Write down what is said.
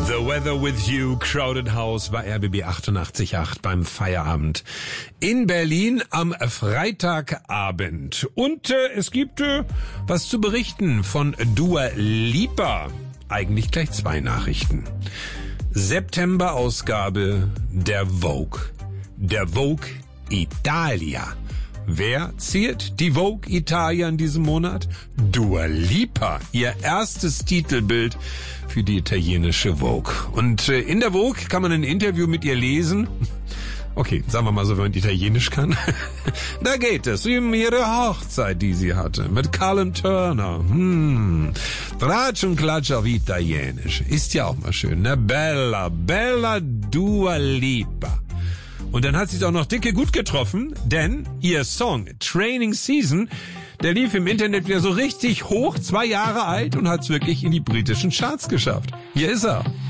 The Weather with You, Crowded House bei RBB 88.8 beim Feierabend in Berlin am Freitagabend. Und es gibt was zu berichten von Dua Lipa. Eigentlich gleich 2 Nachrichten. September-Ausgabe der Vogue. Der Vogue Italia. Wer ziert die Vogue Italia in diesem Monat? Dua Lipa, ihr erstes Titelbild für die italienische Vogue. Und in der Vogue kann man ein Interview mit ihr lesen. Okay, sagen wir mal so, wenn man Italienisch kann. Da geht es um ihre Hochzeit, die sie hatte, mit Callum Turner. Tratsch und Klatsch auf Italienisch. Ist ja auch mal schön, ne? Bella, Bella Dua Lipa. Und dann hat sie es auch noch dicke gut getroffen, denn ihr Song Training Season, der lief im Internet wieder so richtig hoch, 2 Jahre alt und hat es wirklich in die britischen Charts geschafft. Hier ist er.